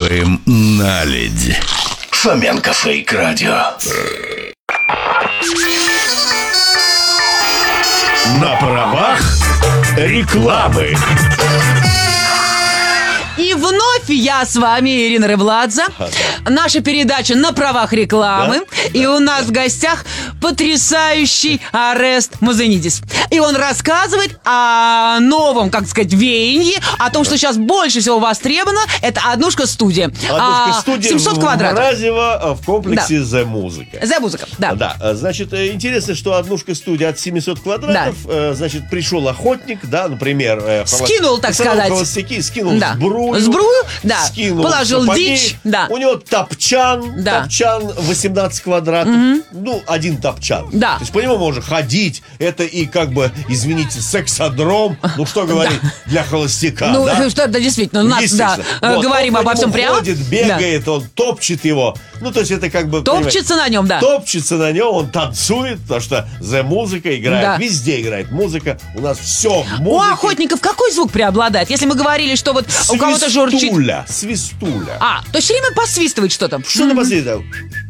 Показываем наледь. Фоменко Фейк Радио. На правах рекламы. И вновь я с вами, Ирина Рыбладзе. Наша передача «На правах рекламы». И у нас в гостях потрясающий Орест Музенидис. И он рассказывает о новом, как сказать, веянии, о том, что сейчас больше всего востребовано. Это однушка-студия. Однушка-студия 700 квадратов. в Мразево в комплексе The Musica. The Musica, да. Да, значит, интересно, что однушка-студия от 700 квадратов, значит, пришел охотник, да, например, скинул, так сказать. Холостяки, скинул сбрую. Сбрую, да. Скинул положил сапоги. дичь, да. У него топчан, Да. топчан 18 квадратов. Ну, один топчан. Да. То есть по нему можно ходить. Это и, как бы, извините, сексодром. Ну, что говорить, для холостяка, Ну, да? что это действительно, у нас, да, Вот, говорим он по обо всем нему прямо. ходит, бегает, он топчет его. Ну, то есть это как бы... Топчется на нем, да. Топчется на нем, он танцует, потому что The Musica играет. Да. Везде играет музыка. У нас все в У музыке. охотников какой звук преобладает? Если мы говорили, что вот у кого-то журчит... Свистуля. То есть все время посвистывает что-то. Что ты посвистывал?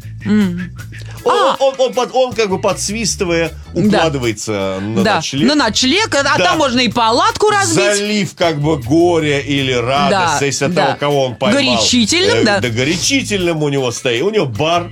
Он как бы подсвистывая укладывается на ночлег. На ночлег, там можно и палатку разбить. Залив как бы горе или радость, если от того, кого он поймал. Горячительным, да. Да, горячительным у него стоит. У него бар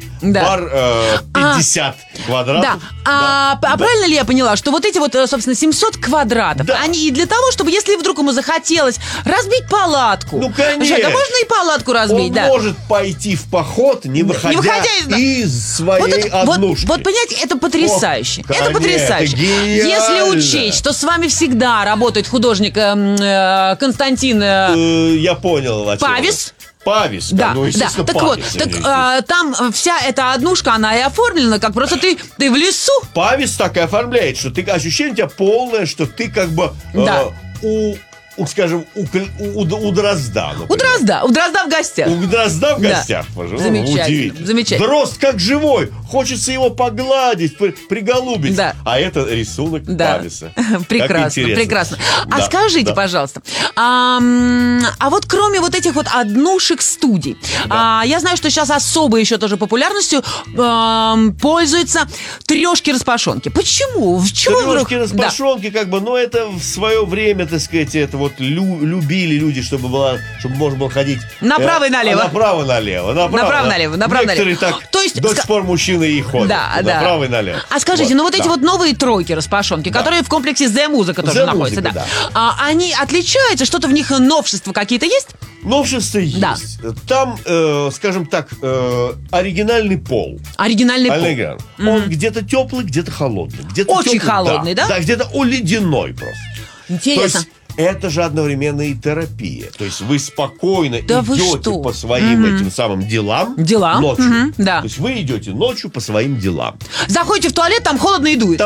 50 квадратов. Да. Правильно ли я поняла, что вот эти вот, собственно, 700 квадратов, они и для того, чтобы, если вдруг ему захотелось разбить палатку. Ну, конечно. Можно и палатку разбить, он может пойти в поход, не выходя из своей однушки. Вот, понимаете, это потрясающе. Конечно, это потрясающе. гениально. Если учесть, что с вами всегда работает художник Константин... Я понял, Павис. Павис, Да, ну, естественно, Так Павис, вот, там вся эта однушка, она и оформлена, как просто ты в лесу. Павис так и оформляет, что ты ощущение у тебя полное, что ты как бы скажем, у Дрозда. Например. У Дрозда в гостях. У Дрозда в гостях, пожалуйста. Замечательно, замечательно. Дрозд как живой. Хочется его погладить, приголубить. Да. А это рисунок Пависа. Прекрасно. А скажите, пожалуйста, а вот кроме вот этих вот однушек студий, я знаю, что сейчас особо еще тоже популярностью пользуются трешки-распашонки. Почему? В чем вдруг? Трешки-распашонки, как бы, это в свое время, так сказать, это вот любили люди, чтобы можно было ходить направо и налево. Направо и налево. Некоторые так до сих пор мужчины и ходят. Направо и налево. А скажите, вот эти вот новые тройки-распашонки, которые в комплексе The Musica тоже находятся, они отличаются? Что-то в них новшества какие-то есть? Новшества есть. Там, скажем так, оригинальный пол. Оригинальный пол. Он где-то теплый, где-то холодный. Очень холодный, да? Да, где-то ледяной просто. Интересно. Это же одновременно и терапия. То есть вы спокойно идете по своим этим самым делам ночью. То есть вы идете ночью по своим делам. Заходите в туалет, там холодно и дует.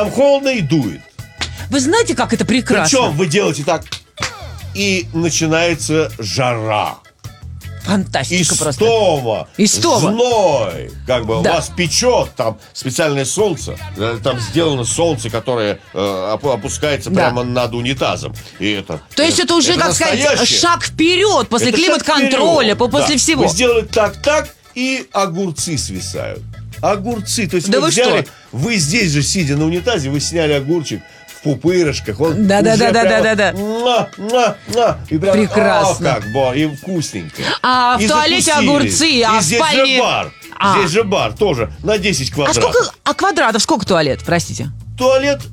Вы знаете, как это прекрасно? Причем вы делаете так, и начинается жара. Фантастика просто. Истома. Зной. Как бы вас печет. Там специальное солнце. Там сделано солнце, которое опускается прямо над унитазом. То есть это уже, как сказать, шаг вперед после климат-контроля, после всего. Вы сделали так, и огурцы свисают. Огурцы. То есть вы взяли, вы здесь же, сидя на унитазе, вы сняли огурчик в пупырышках. Да. И прям, прекрасно. И вкусненько. А в туалете огурцы, а в спальне... Здесь же бар тоже на 10 квадратов. А квадратов сколько туалет, простите? Туалет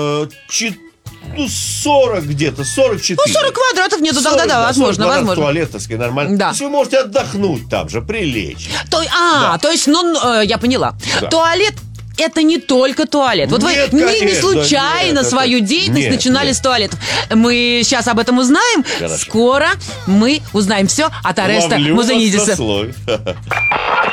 40 где-то, 44. 40 квадратов нету, тогда возможно. Туалет, так сказать, нормально. То есть вы можете отдохнуть там же, прилечь. То есть, я поняла. Туалет — это не только туалет. Вот нет, вы конечно, не случайно свою деятельность начинали с туалетов. Мы сейчас об этом узнаем. Скоро мы узнаем все от Ореста Музенидиса.